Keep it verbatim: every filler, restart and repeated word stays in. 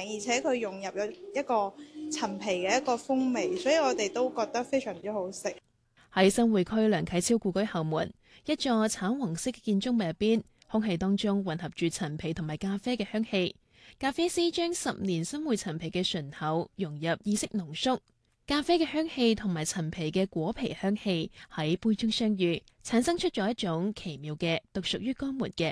而且佢融入咗一個陳皮嘅一個風味，所以我哋都覺得非常之好食。 喺新會區梁啟超故居後門，一座橙黃色嘅建築物入邊，空氣當中混合住陳皮同埋咖啡嘅香氣。咖啡師將十年新會陳皮嘅醇厚融入意式濃縮，咖啡嘅香氣同埋陳皮嘅果皮香氣喺杯中相遇，產生出咗一種奇妙嘅獨屬於江門嘅